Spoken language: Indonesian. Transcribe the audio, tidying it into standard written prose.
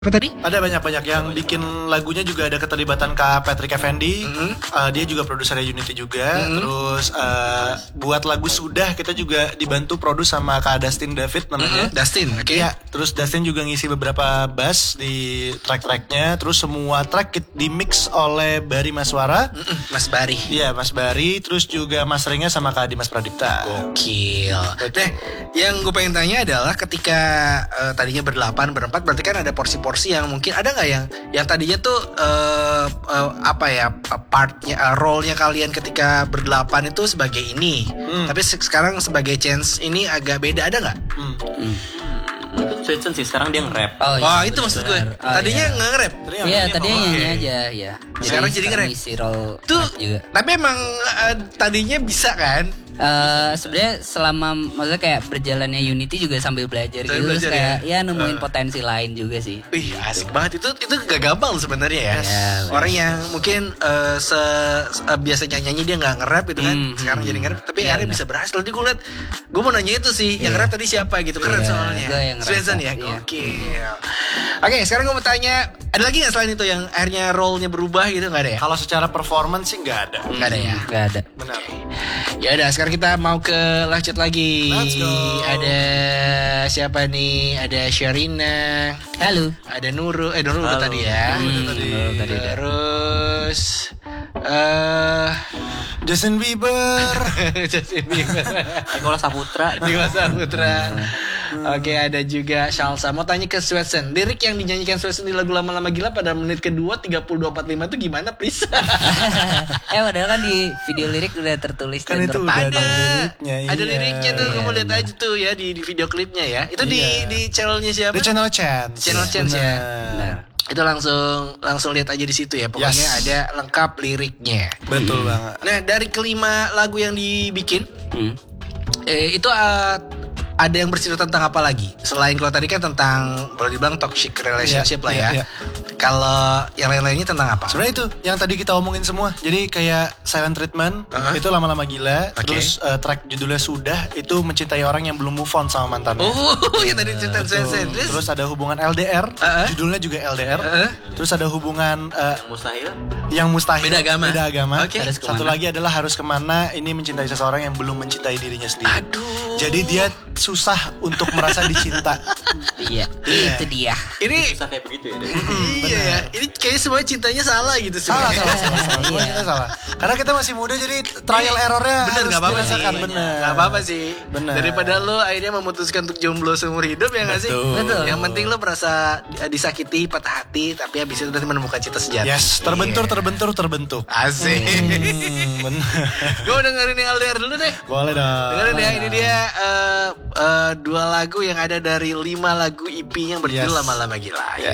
Apa tadi? Ada banyak-banyak yang bikin lagunya juga ada keterlibatan Kak Patrick Effendi. Dia juga produsernya Unity juga. Terus buat lagu Sudah kita juga dibantu produce sama Kak Dustin David namanya. Dustin, oke. Iya, terus Dustin juga ngisi beberapa bass di track-tracknya. Terus semua track di mix oleh Bari Maswara. Mas Bari. Iya, Mas Bari. Terus juga masteringnya sama Kak Dimas Pradipta. Gokil. Nah, yang gue pengen tanya adalah ketika tadinya berempat berarti kan ada porsi-porsi yang mungkin ada nggak yang tadinya tuh partnya role-nya kalian ketika berdelapan itu sebagai ini, tapi sekarang sebagai Chance ini agak beda, ada nggak? Switchen sih sekarang dia nge-rap. Oh, itu maksud gue. Tadinya nggak nge-rap. Iya, tadinya nyanyi aja ya. Sekarang jadi nge-rap. Isi role Tuh, rap juga. tapi emang tadinya bisa kan? Sebenarnya selama maksudnya kayak berjalannya Unity juga sambil belajar gitu, terus kayak ya nemuin potensi lain juga sih. Wih, asik banget. Itu gak gampang sebenarnya ya. Orang yang mungkin biasanya nyanyi dia nggak nge-rap gitu kan, sekarang jadi nge-rap, tapi akhirnya bisa berhasil. Nanti gue liat, gue mau nanya itu sih, yang nge-rap tadi siapa gitu, keren soalnya. Svensson ya, gokil. Oke, sekarang gue mau tanya, ada lagi nggak selain itu yang akhirnya role-nya berubah gitu, nggak ada ya? Kalau secara performance sih nggak ada. Nggak ada ya? Nggak ada. Benar. Ya udah, sekarang kita mau ke live chat lagi. Let's go. Ada siapa nih? Ada Sharina. Halo. Ada Nurul udah tadi ya. Tadi. Terus Justin Bieber. Justin Bieber. Nicholas Saputra. Oke, ada juga Shalsa. Mau tanya ke Swetsen, lirik yang dinyanyikan Swetsen di lagu Lama-Lama Gila pada menit kedua 32:45 itu gimana, please? Padahal kan di video lirik udah tertulis Kan dan itu udah ada liriknya, ada iya. liriknya tuh, kamu lihat aja tuh ya di video klipnya ya. Itu di channelnya siapa? Di channel Chance. Channel Chance ya. Benar. Itu langsung lihat aja di situ ya. Pokoknya ada lengkap liriknya. Betul banget. Nah, dari kelima lagu yang dibikin, itu ada yang bercerita tentang apa lagi? Selain kalau tadi kan tentang boleh dibilang toxic relationship lah ya. Iya. Kalau yang lain-lainnya tentang apa? Sebenarnya itu yang tadi kita omongin semua. Jadi kayak Silent Treatment itu Lama-Lama Gila. Terus track judulnya Sudah itu mencintai orang yang belum move on sama mantannya. Oh, yang tadi cerita Sen. Terus ada hubungan LDR, judulnya juga LDR. Terus ada hubungan yang mustahil. Beda agama. Oke. Harus Satu kemana? lagi adalah harus kemana. Ini mencintai seseorang yang belum mencintai dirinya sendiri. Aduh. Jadi dia susah untuk merasa dicinta. Iya, itu dia. Ini Bisa kayak begitu ya. iya ya. Ini kayaknya semua cintanya salah gitu Salah. sebenarnya. Semua kita salah. Karena kita masih muda jadi trial errornya Bener, harus gak apa-apa sih. dirasakan. Bener. Gak apa-apa sih. Bener. Daripada lo akhirnya memutuskan untuk jomblo seumur hidup, ya gak sih? Betul. Yang penting lo merasa disakiti, patah hati, tapi habis itu nanti menemukan cinta sejati. Yes, terbentur. Asik. Bener. Gue dengerin yang LDR dulu deh. Boleh dong. Dengerin ya, ini dia 2 lagu yang ada dari 5 lagu EP yang berjudul Yes. Lama-Lama Gila.